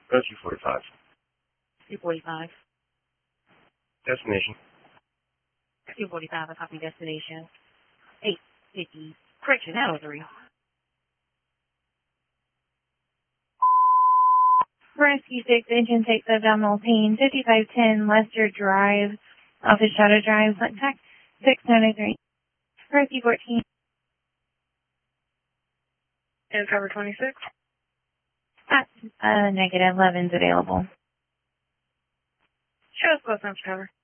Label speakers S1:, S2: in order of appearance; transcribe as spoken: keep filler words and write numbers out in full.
S1: Go two forty-five.
S2: two forty-five.
S1: Destination.
S2: two forty-five, a copy destination. eight fifty. Correction, that was three.
S3: Rescue six, engine takes abdominal pain, fifty-five ten Lester Drive, Office Shadow Drive, contact six ninety-three. Rescue fourteen.
S2: And cover twenty-six?
S3: At, uh, negative, eleven's available.
S2: Show us close enough to cover.